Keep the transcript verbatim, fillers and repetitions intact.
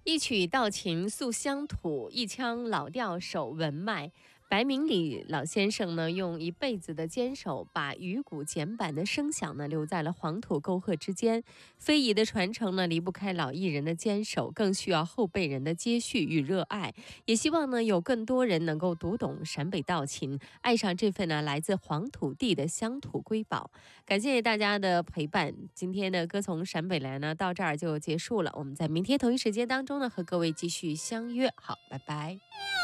一曲道琴诉乡土，一腔老调守文脉。白明礼老先生呢，用一辈子的坚守，把鱼骨简板的声响呢留在了黄土沟壑之间。非遗的传承呢，离不开老艺人的坚守，更需要后辈人的接续与热爱。也希望呢，有更多人能够读懂陕北道琴，爱上这份呢来自黄土地的乡土瑰宝。感谢大家的陪伴，今天的歌从陕北来呢，到这儿就结束了。我们在明天同一时间当中呢，和各位继续相约。好，拜拜。